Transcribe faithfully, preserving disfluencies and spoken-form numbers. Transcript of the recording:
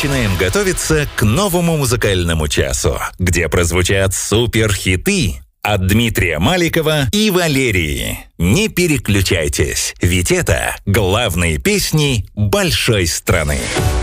начинаем готовиться к новому музыкальному часу, где прозвучат суперхиты от Дмитрия Маликова и Валерии. Не переключайтесь, ведь это главные песни большой страны.